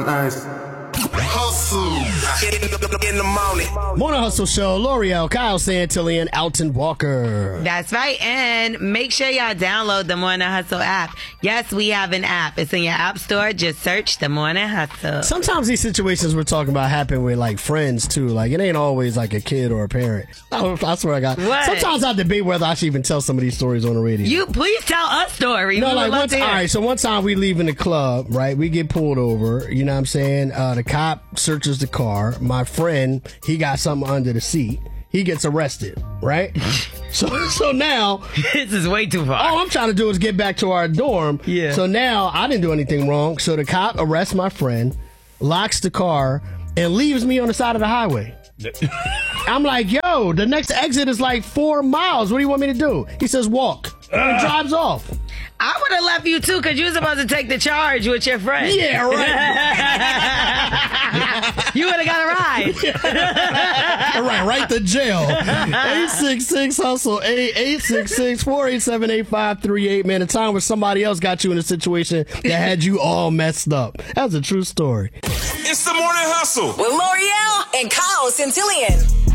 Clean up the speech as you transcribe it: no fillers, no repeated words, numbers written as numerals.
Nice. Hustle. In the morning. Morning Hustle Show, L'Oreal, Kyle Santillan, Alton Walker. That's right. And make sure y'all download the Morning Hustle app. Yes, we have an app. It's in your app store. Just search the Morning Hustle. Sometimes these situations we're talking about happen with like friends too. Like it ain't always like a kid or a parent. I swear I got. What? Sometimes I debate whether I should even tell some of these stories on the radio. You please tell us stories. No, We would like love to hear. all right. So one time we leaving the club, right? We get pulled over. You know what I'm saying? The cop searches the car. My friend, he got something under the seat. He gets arrested, right? So now, This is way too far. all I'm trying to do is get back to our dorm. Yeah. So now I didn't do anything wrong. So the cop arrests my friend, locks the car, and leaves me on the side of the highway. I'm like, yo, the next exit is like 4 miles. What do you want me to do? He says, walk. And drives off. I would have left you too because you were supposed to take the charge with your friend. Yeah, right. You would have got a ride. All right to jail. 866-HUSTLE, 866-487-8538. Man, the time where somebody else got you in a situation that had you all messed up. That's a true story. It's the morning hustle. With L'Oreal and Kyle Santillan.